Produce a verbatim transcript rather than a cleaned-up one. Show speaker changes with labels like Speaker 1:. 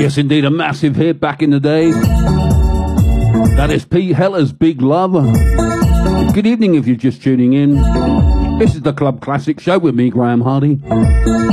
Speaker 1: Yes, indeed, a massive hit back in the day. That is Pete Heller's Big Love. Good evening if you're just tuning in. This is the Club Classic Show with me, Graham Hardy.